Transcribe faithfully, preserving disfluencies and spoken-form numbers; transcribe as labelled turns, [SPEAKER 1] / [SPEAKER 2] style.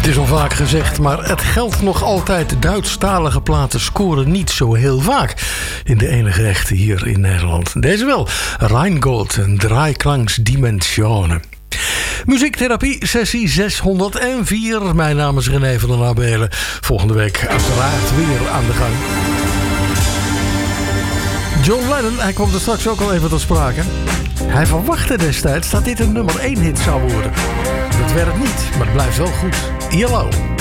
[SPEAKER 1] Het is al vaak gezegd, maar het geldt nog altijd. Duitsstalige platen scoren niet zo heel vaak in de enige echte hier in Nederland. Deze wel. Rheingold en Dreiklangs-Dimensionen. Muziektherapie, sessie zeshonderdvier. Mijn naam is René van der Abelen. Volgende week uiteraard weer aan de gang. John Lennon, hij kwam er straks ook al even tot sprake. Hij verwachtte destijds dat dit een nummer één hit zou worden. Dat werd het niet, maar het blijft wel goed. Yellow.